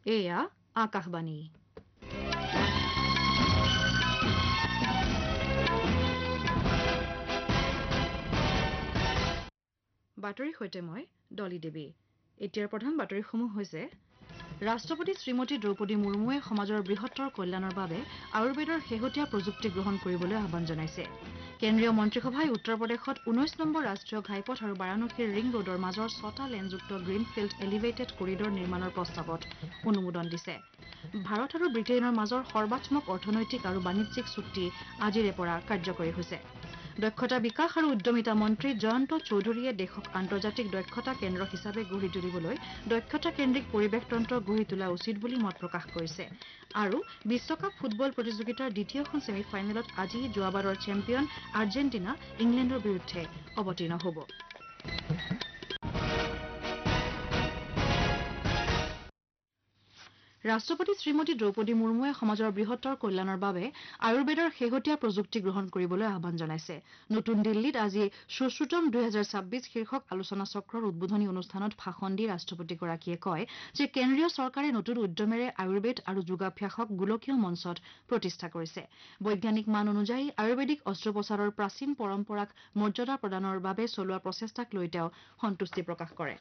এয়া আকাশবাণী বাতৰিৰ সৈতে মই ডলি দেৱী এতিয়াৰ প্ৰধান বাতৰিসমূহ হৈছে ৰাষ্ট্ৰপতি শ্ৰীমতী দ্ৰৌপদী মুৰ্মুৱে সমাজৰ বৃহত্তৰ কল্যাণৰ বাবে আয়ুৰ্বেদৰ শেহতীয়া প্ৰযুক্তি গ্ৰহণ কৰিবলৈ আহ্বান জনাইছে কেন্দ্ৰীয় মন্ত্ৰীসভাই উত্তৰ প্ৰদেশত ১৯ নম্বৰ ৰাষ্ট্ৰীয় ঘাইপথ আৰু বাৰাণসীৰ ৰিং ৰোডৰ মাজৰ ৬টা লেনযুক্ত গ্ৰীণফিল্ড এলিভেটেড কৰিডৰ নিৰ্মাণৰ প্ৰস্তাৱত অনুমোদন দিছে ভাৰত আৰু ব্ৰিটেইনৰ মাজৰ সৰ্বাত্মক অৰ্থনৈতিক আৰু বাণিজ্যিক চুক্তি আজিৰে পৰা কাৰ্যকৰী হৈছে দক্ষতা বিকাশ আৰু উদ্যমিতা মন্ত্ৰী জয়ন্ত চৌধুৰীয়ে দেশক আন্তৰ্জাতিক দক্ষতা কেন্দ্ৰ হিচাপে গঢ়ি তুলিবলৈ দক্ষতা কেন্দ্ৰিক পৰিৱেশ তন্ত্ৰ গঢ়ি তোলা উচিত বুলি মত প্ৰকাশ কৰিছে আৰু বিশ্বকাপ ফুটবল প্ৰতিযোগিতাৰ দ্বিতীয়খন ছেমি ফাইনেলত আজি যোৱাবাৰৰ চেম্পিয়ন আৰ্জেণ্টিনা ইংলেণ্ডৰ বিৰুদ্ধে অৱতীৰ্ণ হ'ব ৰাষ্ট্ৰপতি শ্ৰীমতী দ্ৰৌপদী মুৰ্মুৱে সমাজৰ বৃহত্তৰ কল্যাণৰ বাবে আয়ুৰ্বেদৰ শেহতীয়া প্ৰযুক্তি গ্ৰহণ কৰিবলৈ আহ্বান জনাইছে নতুন দিল্লীত আজি সুশ্ৰুতম ২০২৬ শীৰ্ষক আলোচনা চক্ৰৰ উদ্বোধনী অনুষ্ঠানত ভাষণ দি ৰাষ্ট্ৰপতিগৰাকীয়ে কয় যে কেন্দ্ৰীয় চৰকাৰে নতুন উদ্যমেৰে আয়ুৰ্বেদ আৰু যোগাভ্যাসক গোলকীয় মঞ্চত প্ৰতিষ্ঠা কৰিছে বৈজ্ঞানিক মান অনুযায়ী আয়ুৰ্বেদিক অস্ত্ৰোপচাৰৰ প্ৰাচীন পৰম্পৰাক মৰ্যাদা প্ৰদানৰ বাবে চলোৱা প্ৰচেষ্টাক লৈ তেওঁ সন্তুষ্টি প্ৰকাশ কৰে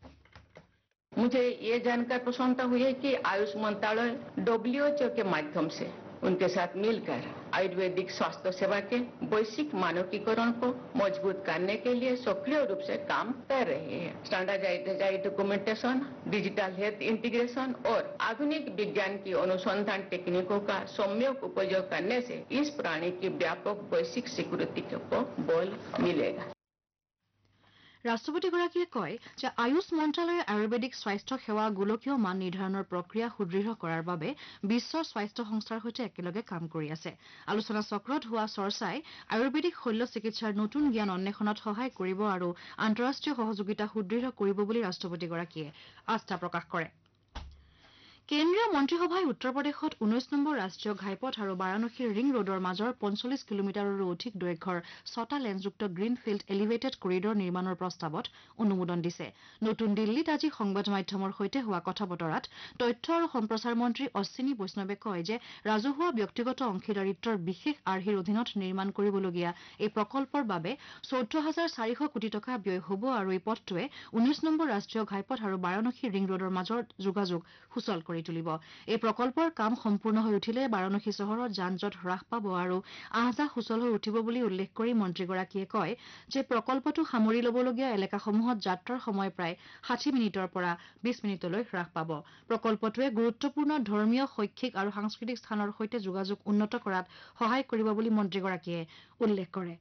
मुझे ये जानकर प्रसन्नता हुई है कि आयुष मंत्रालय WHO के माध्यम से उनके साथ मिलकर आयुर्वेदिक स्वास्थ्य सेवा के वैश्विक मानकीकरण को मजबूत करने के लिए सक्रिय रूप से काम कर रहे हैं standardised documentation digital health integration और आधुनिक विज्ञान की अनुसंधान टेक्निकों का सम्यक उपयोग करने से इस प्रणाली की व्यापक वैश्विक स्वीकृति को बल मिलेगा ৰাষ্ট্ৰপতিগৰাকীয়ে কয় যে আয়ুষ মন্ত্ৰালয়ে আয়ুৰ্বেদিক স্বাস্থ্য সেৱা গোলকীয় মান নিৰ্ধাৰণৰ প্ৰক্ৰিয়া সুদৃঢ় কৰাৰ বাবে বিশ্ব স্বাস্থ্য সংস্থাৰ সৈতে একেলগে কাম কৰি আছে আলোচনা চক্ৰত হোৱা চৰ্চাই আয়ুৰ্বেদিক শল্য চিকিৎসাৰ নতুন জ্ঞান অন্বেষণত সহায় কৰিব আৰু আন্তঃৰাষ্ট্ৰীয় সহযোগিতা সুদৃঢ় কৰিব বুলি ৰাষ্ট্ৰপতিগৰাকীয়ে আস্থা প্ৰকাশ কৰে কেন্দ্ৰীয় মন্ত্ৰীসভাই উত্তৰ প্ৰদেশত ১৯ নম্বৰ ৰাষ্ট্ৰীয় ঘাইপথ আৰু বাৰাণসীৰ ৰিং ৰোডৰ মাজৰ ৪৫ কিলোমিটাৰৰো অধিক দৈৰ্ঘ্যৰ ৬টা লেনযুক্ত গ্ৰীণফিল্ড এলিভেটেড কৰিডৰ নিৰ্মাণৰ প্ৰস্তাৱত অনুমোদন দিছে নতুন দিল্লীত আজি সংবাদ মাধ্যমৰ সৈতে হোৱা কথা বতৰাত তথ্য আৰু সম্প্ৰচাৰ মন্ত্ৰী অশ্বিনী বৈষ্ণৱে কয় যে ৰাজহুৱা ব্যক্তিগত অংশীদাৰিত্বৰ বিশেষ আৰ্হিৰ অধীনত নিৰ্মাণ কৰিবলগীয়া এই প্ৰকল্পৰ বাবে ১৪,৪০০ কোটি টকা ব্যয় হ'ব আৰু এই পথটোৱে ১৯ নম্বৰ ৰাষ্ট্ৰীয় ঘাইপথ আৰু বাৰাণসী ৰিং ৰোডৰ মাজৰ যোগাযোগ সুচল কৰি তুলিব এই প্ৰকল্পৰ কাম সম্পূৰ্ণ হৈ উঠিলে বাৰাণসী চহৰত যান-জঁট হ্ৰাস পাব আৰু আহ-যাহ সুচল হৈ উঠিব বুলি উল্লেখ কৰি মন্ত্ৰীগৰাকীয়ে কয় যে প্ৰকল্পটো সামৰি ল'বলগীয়া এলেকাসমূহত যাত্ৰাৰ সময় প্ৰায় ৬০ মিনিটৰ পৰা ২০ মিনিটলৈ হ্ৰাস পাব প্ৰকল্পটোৱে গুৰুত্বপূৰ্ণ ধৰ্মীয় শৈক্ষিক আৰু সাংস্কৃতিক স্থানৰ সৈতে যোগাযোগ উন্নত কৰাত সহায় কৰিব বুলি মন্ত্ৰীগৰাকীয়ে উল্লেখ কৰে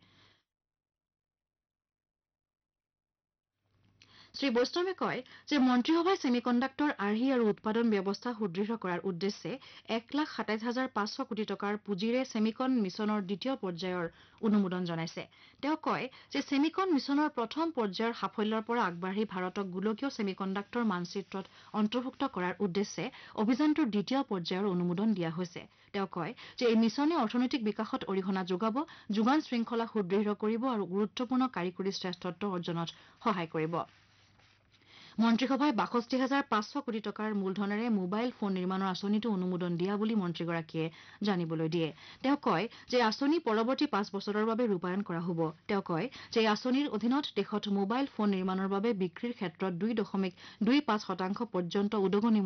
শ্ৰী বৈষ্ণৱে কয় যে মন্ত্ৰীসভাই ছেমিকণ্ডাক্টৰ আৰ্হি আৰু উৎপাদন ব্যৱস্থা সুদৃঢ় কৰাৰ উদ্দেশ্যে ১,২৭,৫০০ কোটি টকাৰ পুঁজিৰে ছেমিকন মিছনৰ দ্বিতীয় পৰ্যায়ৰ অনুমোদন জনাইছে তেওঁ কয় যে ছেমিকন মিছনৰ প্ৰথম পৰ্যায়ৰ সাফল্যৰ পৰা আগবাঢ়ি ভাৰতক গোলকীয় ছেমিকণ্ডাক্টৰ মানচিত্ৰত অন্তৰ্ভুক্ত কৰাৰ উদ্দেশ্যে অভিযানটোৰ দ্বিতীয় পৰ্যায়ৰ অনুমোদন দিয়া হৈছে তেওঁ কয় যে এই মিছনে অৰ্থনৈতিক বিকাশত অৰিহণা যোগাব যোগান শৃংখলা সুদৃঢ় কৰিব আৰু গুৰুত্বপূৰ্ণ কাৰিকৰী শ্ৰেষ্ঠত্ব অৰ্জনত সহায় কৰিব মন্ত্ৰীসভাই ৬২,৫০০ কোটি টকাৰ মূলধনেৰে মোবাইল ফোন নিৰ্মাণৰ আঁচনিটো অনুমোদন দিয়া বুলি মন্ত্ৰীগৰাকীয়ে জানিবলৈ দিয়ে তেওঁ কয় যে আঁচনি পৰৱৰ্তী ৫ বছৰৰ বাবে ৰূপায়ণ কৰা হ'ব তেওঁ কয় যে এই আঁচনিৰ অধীনত দেশত মোবাইল ফোন নিৰ্মাণৰ বাবে বিক্ৰীৰ ক্ষেত্ৰত ২.২৫% পৰ্যন্ত উদগনি